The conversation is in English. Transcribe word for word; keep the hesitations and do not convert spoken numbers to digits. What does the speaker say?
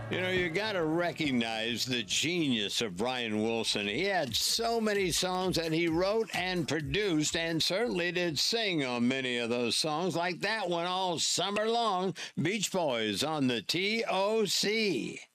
You know, you got to recognize the genius of Brian Wilson. He had so many songs that he wrote and produced, and certainly did sing on many of those songs, like that one all summer long, Beach Boys on the T O C.